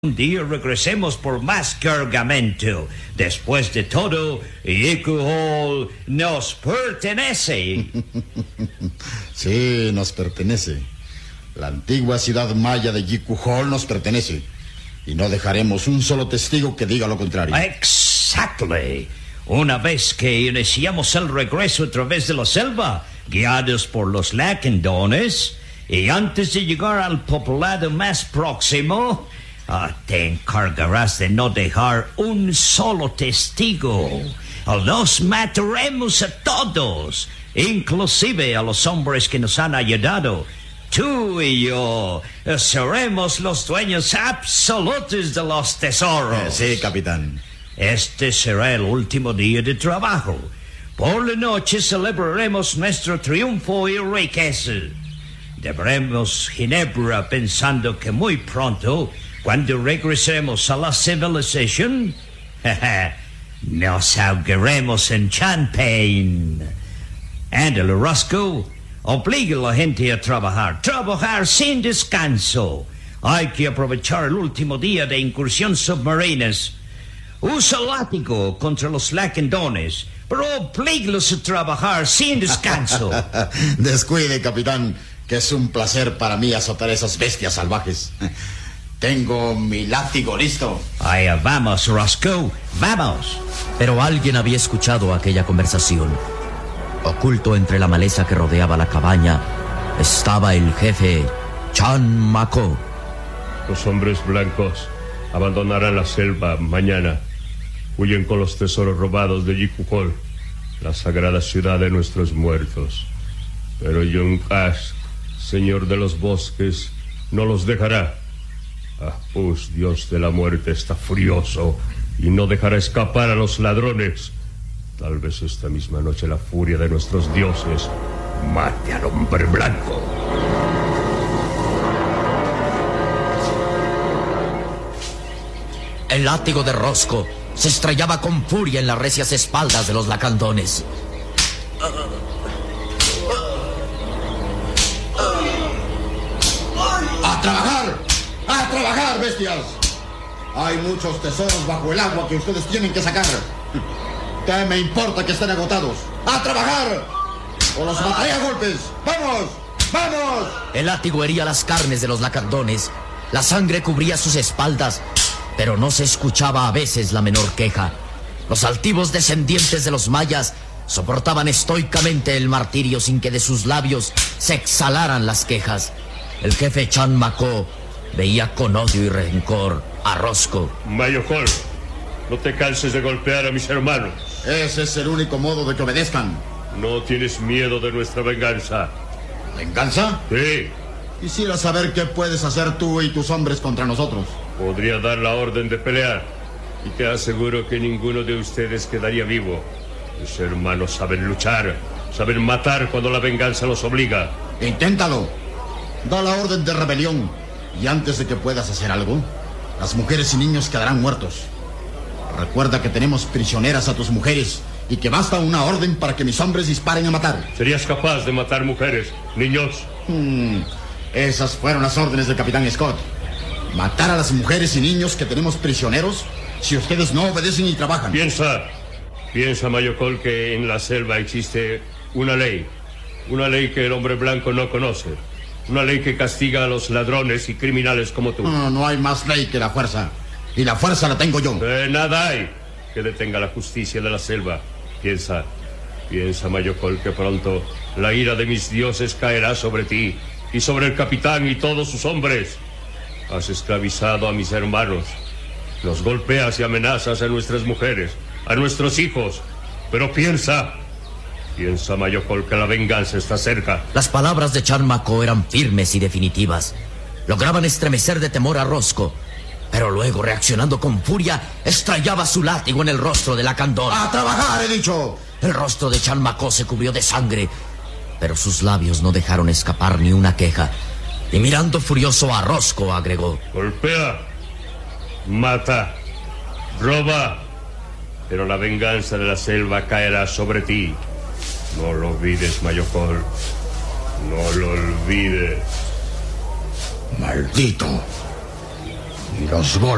Un día regresemos por más cargamento. Después de todo, Yikuhol nos pertenece. Sí, nos pertenece. La antigua ciudad maya de Yikuhol nos pertenece. Y no dejaremos un solo testigo que diga lo contrario. Exactly. Una vez que iniciamos el regreso a través de la selva, guiados por los lacandones, y antes de llegar al poblado más próximo, te encargarás de no dejar un solo testigo. Los mataremos a todos, inclusive a los hombres que nos han ayudado. Tú y yo seremos los dueños absolutos de los tesoros. Sí, capitán. Este será el último día de trabajo. Por la noche celebraremos nuestro triunfo y riqueza. Beberemos ginebra pensando que muy pronto, cuando regresemos a la civilización, nos ahogaremos en champagne. Ándale, Roscoe, obliga a la gente a trabajar sin descanso. Hay que aprovechar el último día de incursión submarinas. Usa látigo contra los lacandones, pero oblígalos a trabajar sin descanso. Descuide, capitán, que es un placer para mí azotar esas bestias salvajes. Tengo mi látigo listo. Allá vamos, Roscoe, vamos. Pero alguien había escuchado aquella conversación. Oculto entre la maleza que rodeaba la cabaña estaba el jefe Chan Mako. Los hombres blancos abandonarán la selva mañana. Huyen con los tesoros robados de Yikuhol, la sagrada ciudad de nuestros muertos. Pero Yunkas, señor de los bosques, no los dejará. Apus, dios de la muerte, está furioso y no dejará escapar a los ladrones. Tal vez esta misma noche la furia de nuestros dioses mate al hombre blanco. El látigo de Roscoe se estrellaba con furia en las recias espaldas de los lacandones. ¡A trabajar! ¡A trabajar, bestias! Hay muchos tesoros bajo el agua que ustedes tienen que sacar. ¿Qué me importa que estén agotados? ¡A trabajar! ¡O los mataré a golpes! ¡Vamos! ¡Vamos! El látigo hería las carnes de los lacandones. La sangre cubría sus espaldas, pero no se escuchaba a veces la menor queja. Los altivos descendientes de los mayas soportaban estoicamente el martirio sin que de sus labios se exhalaran las quejas. El jefe Chan Mako veía con odio y rencor a Roscoe. Mayokol, no te canses de golpear a mis hermanos. Ese es el único modo de que obedezcan. ¿No tienes miedo de nuestra venganza? ¿Venganza? Sí. Quisiera saber qué puedes hacer tú y tus hombres contra nosotros. Podría dar la orden de pelear, y te aseguro que ninguno de ustedes quedaría vivo. Mis hermanos saben luchar, saben matar cuando la venganza los obliga. Inténtalo. Da la orden de rebelión, y antes de que puedas hacer algo, las mujeres y niños quedarán muertos. Recuerda que tenemos prisioneras a tus mujeres y que basta una orden para que mis hombres disparen a matar. ¿Serías capaz de matar mujeres, niños? Esas fueron las órdenes del capitán Scott. Matar a las mujeres y niños que tenemos prisioneros si ustedes no obedecen y trabajan. Piensa, Mayokol, que en la selva existe una ley que el hombre blanco no conoce. Una ley que castiga a los ladrones y criminales como tú. No hay más ley que la fuerza. Y la fuerza la tengo yo. Nada hay que detenga la justicia de la selva. Piensa, Mayokol, que pronto la ira de mis dioses caerá sobre ti y sobre el capitán y todos sus hombres. Has esclavizado a mis hermanos. Los golpeas y amenazas a nuestras mujeres, a nuestros hijos. Pero piensa, Mayokol, que la venganza está cerca. Las palabras de Chan Mako eran firmes y definitivas. Lograban estremecer de temor a Roscoe, pero luego, reaccionando con furia, estrellaba su látigo en el rostro de lacandón. ¡A trabajar, he dicho! El rostro de Chan Mako se cubrió de sangre, pero sus labios no dejaron escapar ni una queja. Y mirando furioso a Roscoe, agregó: golpea, mata, roba, pero la venganza de la selva caerá sobre ti. No lo olvides, Mayokol. No lo olvides. Maldito. Y los golpes